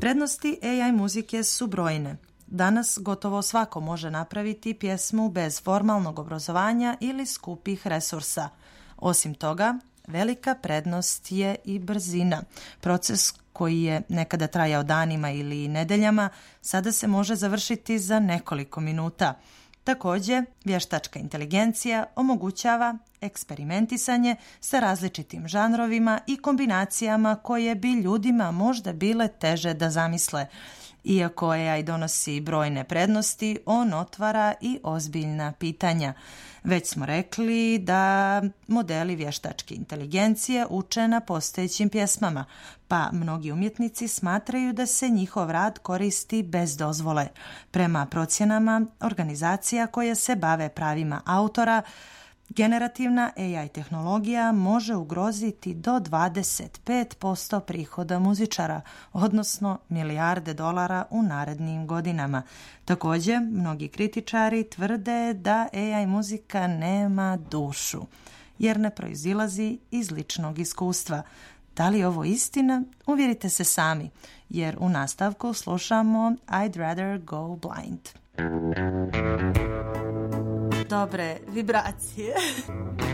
Prednosti AI muzike su brojne. Danas gotovo svako može napraviti pjesmu bez formalnog obrazovanja ili skupih resursa. Osim toga, velika prednost je i brzina. Proces koji je nekada trajao danima ili nedeljama, sada se može završiti za nekoliko minuta. Također, vještačka inteligencija omogućava eksperimentisanje sa različitim žanrovima i kombinacijama koje bi ljudima možda bile teže da zamisle. Iako AI donosi brojne prednosti, on otvara i ozbiljna pitanja. Već smo rekli da modeli vještačke inteligencije uče na postojećim pjesmama, pa mnogi umjetnici smatraju da se njihov rad koristi bez dozvole. Prema procjenama organizacija koje se bave pravima autora, generativna AI tehnologija može ugroziti do 25% prihoda muzičara, odnosno milijarde dolara u narednim godinama. Također, mnogi kritičari tvrde da AI muzika nema dušu, jer ne proizilazi iz ličnog iskustva. Da li je ovo istina? Uvjerite se sami, jer u nastavku slušamo I'd Rather Go Blind. Dobre vibracije.